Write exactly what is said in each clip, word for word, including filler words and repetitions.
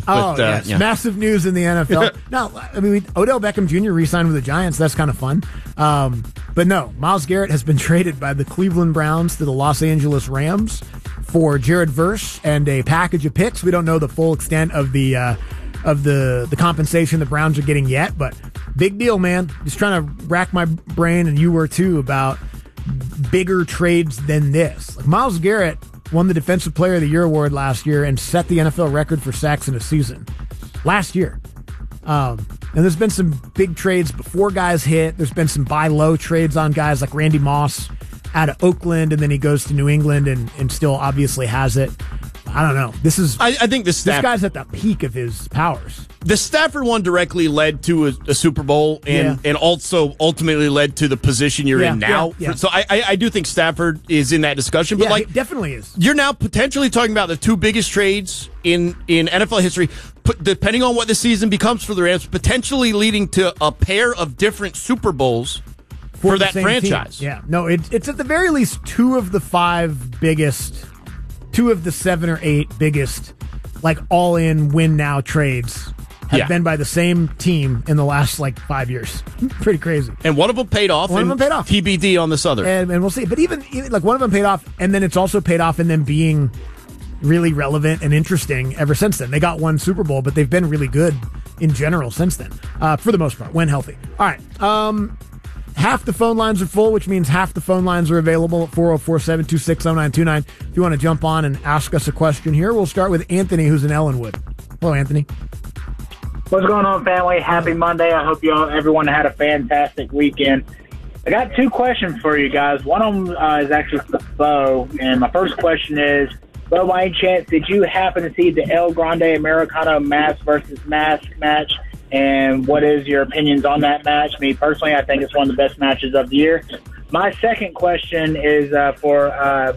Oh, but, uh, yes. yeah. Massive news in the N F L. No, I mean, we, Odell Beckham Junior re-signed with the Giants. That's kind of fun. Um, but no, Myles Garrett has been traded by the Cleveland Browns to the Los Angeles Rams for Jared Verse and a package of picks. We don't know the full extent of the uh, of the, the compensation the Browns are getting yet, but big deal, man. Just trying to rack my brain, and you were too, about bigger trades than this. Like, Myles Garrett won the Defensive Player of the Year award last year and set the N F L record for sacks in a season last year. Um, and there's been some big trades before guys hit. There's been some buy low trades on guys like Randy Moss out of Oakland, and then he goes to New England and, and still obviously has it. I don't know. This is I, I think the Staff- this guy's at the peak of his powers. The Stafford one directly led to a, a Super Bowl and, Yeah. and also ultimately led to the position you're Yeah, in now. yeah, yeah. So I, I, I do think Stafford is in that discussion. But Yeah, like, he definitely is. you're now potentially talking about the two biggest trades in, in N F L history, put, depending on what the season becomes for the Rams, potentially leading to a pair of different Super Bowls for, the that same franchise. team. Yeah, no, it, it's at the very least two of the five biggest, two of the seven or eight biggest, like all-in win-now trades have Yeah. been by the same team in the last like five years. Pretty crazy. And one of them paid off. One of and them paid off. T B D on this other. And, and we'll see. But even, even like one of them paid off, and then it's also paid off in them being really relevant and interesting ever since then. They got one Super Bowl, but they've been really good in general since then, uh, for the most part, when healthy. All right. Um, half the phone lines are full, which means half the phone lines are available at four oh four, seven two six, oh nine two nine. If you want to jump on and ask us a question here, we'll start with Anthony, who's in Ellenwood. Hello, Anthony. What's going on, family? Happy Monday. I hope you all, everyone had a fantastic weekend. I got two questions for you guys. One of them uh, is actually for Bo, and my first question is, Bo, by any chance, did you happen to see the El Grande Americano mask versus mask match? And what is your opinions on that match? Me personally, I think it's one of the best matches of the year. My second question is uh, for uh,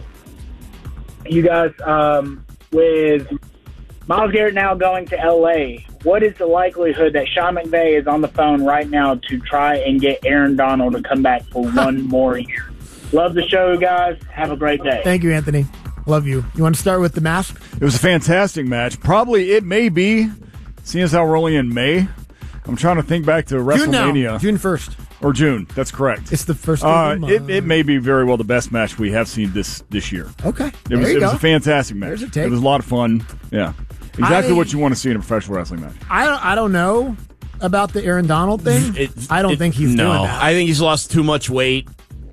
you guys. Um, with Myles Garrett now going to L A, what is the likelihood that Sean McVay is on the phone right now to try and get Aaron Donald to come back for one more year? Love the show, guys. Have a great day. Thank you, Anthony. Love you. You want to start with the mask? It was a fantastic match. Probably it may be, seeing as how we're only in May. I'm trying to think back to June now. WrestleMania. June first. Or June. That's correct. It's the first of Uh, the month. it, it may be very well the best match we have seen this this year. Okay. It There was you it go. was a fantastic match. There's a take. It was a lot of fun. Yeah. Exactly I- what you want to see in a professional wrestling match. I don't, I don't know about the Aaron Donald thing. It- I don't it- think he's no, doing that. I think he's lost too much weight.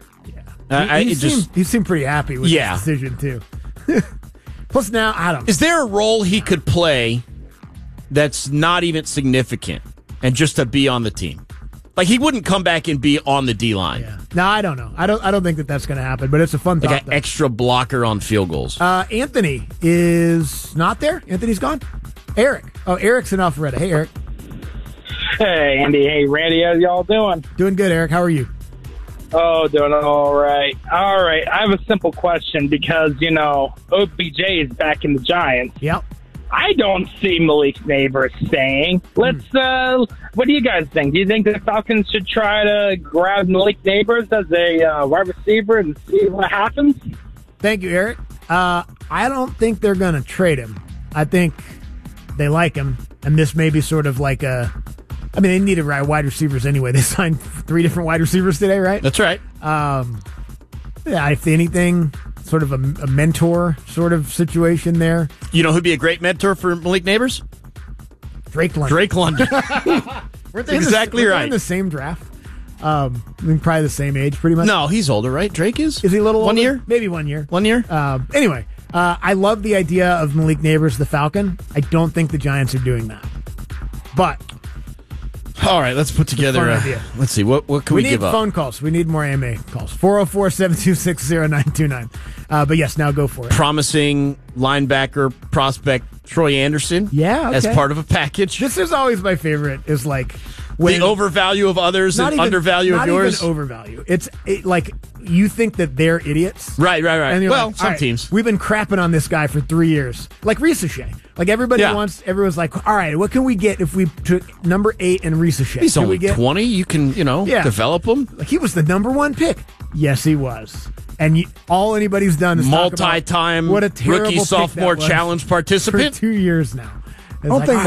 Uh, he, I, he it seemed, just he seemed pretty happy with Yeah. his decision, too. Plus, now, I don't know. Is there a role he could play that's not even significant and just to be on the team? Like, he wouldn't come back and be on the D-line. Yeah. No, I don't know. I don't I don't think that that's going to happen, but it's a fun Like thought. an though. extra blocker on field goals. Uh, Anthony is not there. Anthony's gone. Eric. Oh, Eric's in Alpharetta. Hey, Eric. Hey, Andy. Hey, Randy. How y'all doing? Doing good, Eric. How are you? Oh, doing all right. All right. I have a simple question because, you know, O B J is back in the Giants. Yep. I don't see Malik Neighbors staying. Let's, uh, what do you guys think? Do you think the Falcons should try to grab Malik Neighbors as a uh, wide receiver and see what happens? Thank you, Eric. Uh, I don't think they're going to trade him. I think they like him, and this may be sort of like a... I mean, they needed wide receivers anyway. They signed three different wide receivers today, right? That's right. Um, yeah, if anything, sort of a, a mentor sort of situation there. You know who'd be a great mentor for Malik Neighbors? Drake London. Drake London. Weren't they in exactly the, weren't they right. in the same draft? Um, I mean, probably the same age, pretty much. No, he's older, right? Drake is? Is he a little One older? year? Maybe one year. One year? Um, anyway, uh, I love the idea of Malik Neighbors, the Falcon. I don't think the Giants are doing that. But All right, let's put together fun a, idea. let's see, what what can we, we need give up? phone calls. We need more A M A calls. four oh four, seven two six, oh nine two nine. Uh, but yes, now go for it. Promising linebacker prospect Troy Anderson Yeah, okay. as part of a package. This is always my favorite, is like when the overvalue of others and even- undervalue not of yours. Even overvalue. It's it, like you think that they're idiots. Right, right, right. And you're Well, like, some all right, teams. We've been crapping on this guy for three years. Like Ricochet. Like everybody Yeah. wants, everyone's like, all right, what can we get if we took number eight and Ricochet? He's Can only we get, twenty. You can, you know, Yeah. develop him. Like, he was the number one pick. Yes, he was. And you, all anybody's done is talk about Multi-time what a terrible rookie pick sophomore that was challenge for participant. two years now. It's I don't like, think all